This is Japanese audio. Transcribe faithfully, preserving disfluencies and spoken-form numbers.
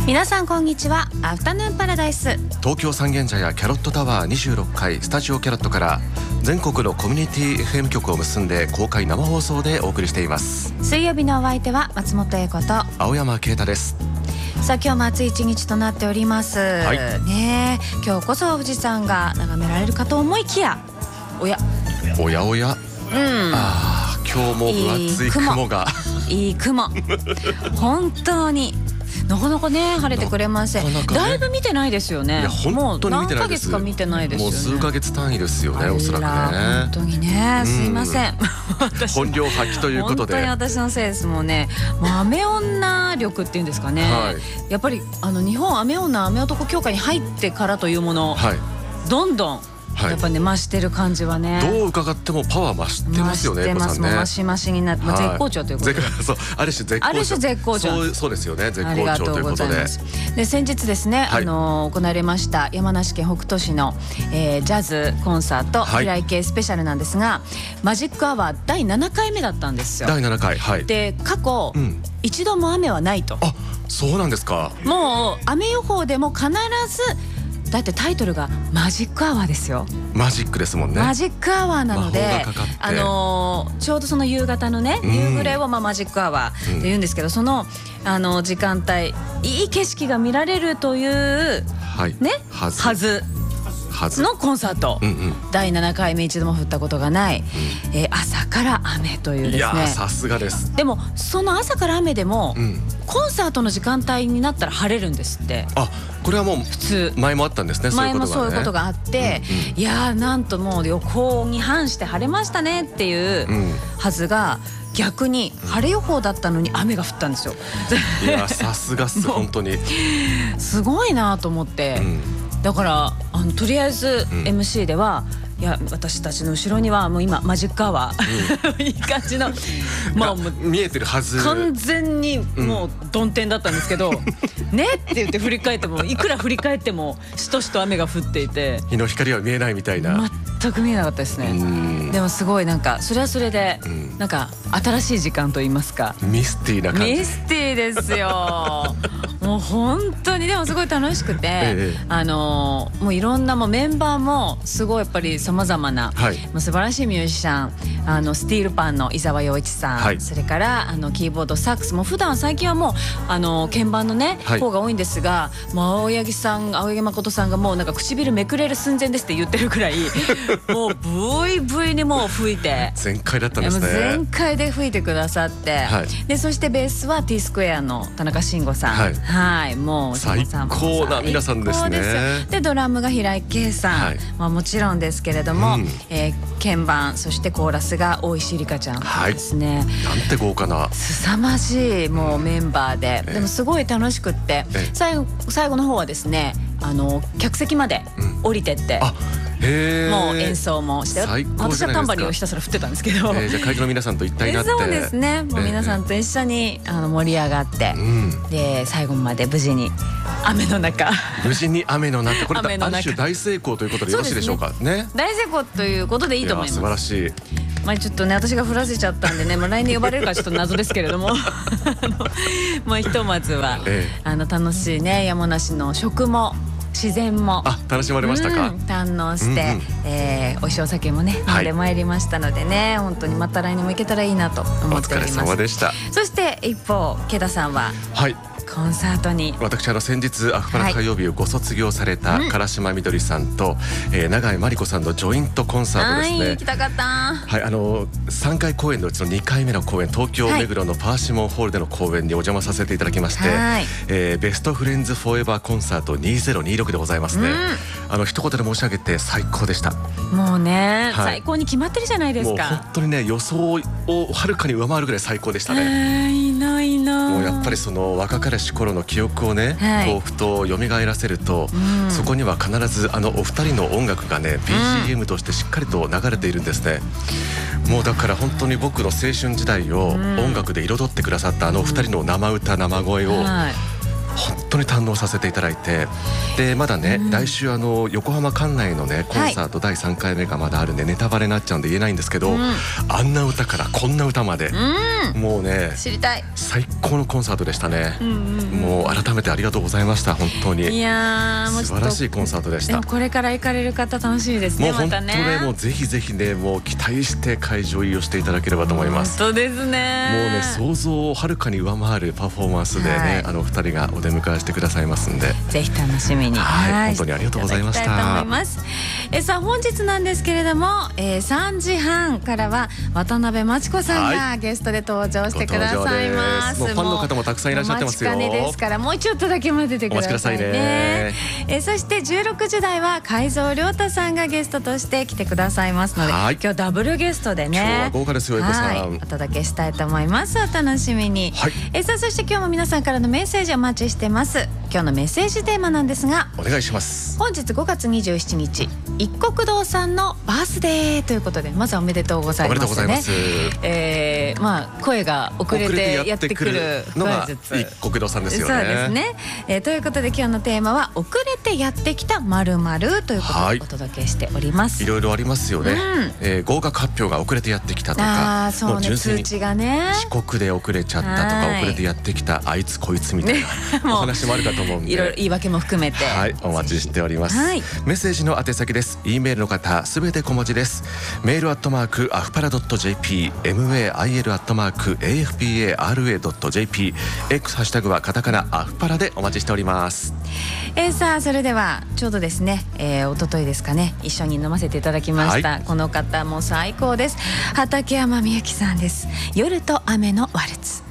皆さんこんにちは。アフタヌーンパラダイス、 東京三軒茶屋キャロットタワーにじゅうろっかいスタジオキャロットから全国のコミュニティ エフエム 局を結んで公開生放送でお送りしています。 水曜日のお相手は松本英子と青山啓太です。 さあ今日も暑い一日となっております、はい、ねえ今日こそ富士山が眺められるかと思いきやおやおやおや、うん、あ今日も分厚い雲がいい雲本当になかなかね晴れてくれません。なかなかね、だいぶ見てないですよね。 いや本当に見てないです。 もう何ヶ月か見てないですよね。 もう数ヶ月単位ですよね、おそらくね。 本当にね、すいません。 本領発揮ということで。 本当に私のせいです。もうね、もう雨女力っていうんですかね。はい、やっぱりあの日本雨女雨男協会に入ってからというもの、はい、どんどんやっぱね、増してる感じはね、 どう伺ってもパワー増してますよね。 増してます。もう増し増しになって、まあ、絶好調ということで、 そう、ある種絶好調、 ある種絶好調、 そう、そうですよね。絶好調ということで、 で先日ですね、はい、あの行われました山梨県北杜市の、えー、ジャズコンサート、はい、平井系スペシャルなんですが、マジックアワーだいななかいめだったんですよ。 だいななかい、はい、 で過去、うん、一度も雨はないと。 あ、そうなんですか。もう雨予報でも必ず、だってタイトルがマジックアワーですよ。 マジックですもんね。 マジックアワーなので、あのー、ちょうどその夕方のね、夕暮れをまあマジックアワーって言うんですけど、うん、その、あのー、時間帯いい景色が見られるという、はい、ね、はず、はずのコンサート、うんうん、だいななかいめ一度も降ったことがない、うん、えー、朝から雨というですね。いやさすがです。 でもその朝から雨でも、うん、コンサートの時間帯になったら晴れるんですって。あ、 これはもう普通前もあったんですね。 前もそういうことがあって、うんうん、いやーなんともう予報に反して晴れましたねっていうはずが、逆に晴れ予報だったのに雨が降ったんですよ。 いやさすがっす本当にすごいなと思って、うん、だからあのとりあえず エムシー では、うん、いや私たちの後ろにはもう今マジックアワー、うん、いい感じのまあ見えてるはず、 完全にもう曇天だったんですけど、うん、ねって言って振り返ってもいくら振り返ってもしとしと雨が降っていて、 日の光は見えないみたいな。 全く見えなかったですね。でもすごいなんかそれはそれで、うん、なんか新しい時間と言いますか、 ミスティーな感じ。 ミスティーですよもう本当にでもすごい楽しくて、ええ、あのもういろんなもうメンバーもすごいやっぱりさまざまな、はい、もう素晴らしいミュージシャン、あのスティールパンの伊沢洋一さん、はい、それからあのキーボードサックスも普段最近はもうあの鍵盤のね、はい、方が多いんですが、もう青柳さん青柳誠さんがもうなんか唇めくれる寸前ですって言ってるくらいもうブイブイにもう吹いて全開だったんですね。 全開で吹いてくださって、はい、でそしてベースは T スクエアの田中慎吾さん、はい、はい、もう最高な皆さんですね。 でドラムが平井堅さん、はい、まあ、もちろんですけれども、うん、えー、鍵盤そしてコーラスが大石里香ちゃんですね、はい、 なんて豪華な凄まじいもうメンバーで、うん、でもすごい楽しくって、え最後、最後の方はですね、あの客席まで降りてって、うん、あへもう演奏もして、私はタンバリンをひたすら振ってたんですけど、 えー、じゃあ会場の皆さんと一体になって、 そうですね、もう皆さんと一緒に、えー、あの盛り上がって、うん、で最後まで無事に雨の中無事に雨の中、これある種大成功ということでよろしいでしょうか。ね、ね、 大成功ということでいいと思います。 素晴らしい。 まあちょっとね私が降らせちゃったんでね、まあ、来年呼ばれるかちょっと謎ですけれどもまあひとまずは、ええ、あの楽しいね山梨の食も自然もあ楽しまれましたか。 うん、堪能して、うんうん、えー、おいしいお酒もね飲んでまいりましたのでね、はい、本当にまた来年も行けたらいいなと思っております。 お疲れ様でした。 そして一方ケダさんは、はい、コンサートに私あの先日アフパラ火曜日をご卒業された唐島みどりさんと、うん、えー、永井真理子さんのジョイントコンサートですね。 はい、行きたかった。 はい、あのさんかい公演のうちのにかいめの公演、東京目黒のパーシモンホールでの公演にお邪魔させていただきまして、はい、えー、ベストフレンズフォーエバーコンサートにせんにじゅうろくでございますね、うん、あの一言で申し上げて最高でした。 もうね、はい、最高に決まってるじゃないですか。もう本当にね予想をはるかに上回るぐらい最高でしたね。 えー、いいな。いな。 もうやっぱりその若かりし頃の記憶をね、はい、こうふと蘇らせると、うん、そこには必ずあのお二人の音楽がね ビージーエム としてしっかりと流れているんですね、うん、もうだから本当に僕の青春時代を音楽で彩ってくださったあのお二人の生歌生声を、うん、 本当に堪能させていただいて、でまだね、うん、来週あの横浜館内のねコンサートだいさんかいめがまだあるんで、ネタバレになっちゃうんで言えないんですけど、うん、あんな歌からこんな歌まで、うん、もうね知りたい最高のコンサートでしたね、うんうんうん、もう改めてありがとうございました。本当にいや素晴らしいコンサートでした。 でもこれから行かれる方楽しみですね。 もう本当ね、またねもうぜひぜひねもう期待して会場入りをしていただければと思います。 本当ですね。もうね想像をはるかに上回るパフォーマンスでね、はい、あのふたりがお出迎えしてくださいますんで、 ぜひ楽しみに、 はいはい、本当にありがとうございました。いただきたいと思います。 えさあ本日なんですけれども、えー、さんじはんからは渡辺真知子さんがゲストで登場してくださいます。 もうファンの方もたくさんいらっしゃってますよ。 お待ちかねですから、もうちょっとだけ待っててくださいね。お待ちくださいね。えー、そしてじゅうろくじ台は海蔵亮太さんがゲストとして来てくださいますので、はい、今日ダブルゲストでね、 今日は豪華ですよ、エコさん、はい、 お届けしたいと思います。お楽しみに、はい、えー、さあそして今日も皆さんからのメッセージをお待ちしてます。今日のメッセージテーマなんですが、 お願いします。 本日ごがつにじゅうしちにち一国堂さんのバースデーということで、まずはおめでとうございますね。おめでとうございます。えー、まあ声が遅れてやってくるのが一国堂さんですよね。 そうですね、えー、ということで今日のテーマは遅れてやってきた〇〇ということでお届けしております。 いろいろありますよね、うん、えー、合格発表が遅れてやってきたとか、 あそう、ね、もう純粋に通知がね遅刻で遅れちゃったとか、遅れてやってきたあいつこいつみたいな、ね、お話もあるかと思うんで、 いろいろ言い訳も含めて、 はい、お待ちしております、はい、メッセージの宛先です。 E メールの方すべて小文字です。メールアットマークアフパラドット ジェーピー、 メール アットマーク エーエフピーエーアールエードットジェーピー、 X ハッシュタグはカタカナアフパラでお待ちしております。 えー、さあそれではちょうどですね、えー、一昨日ですかね、一緒に飲ませていただきました、はい、この方も最高です。畠山みゆきさんです。夜と雨のワルツ。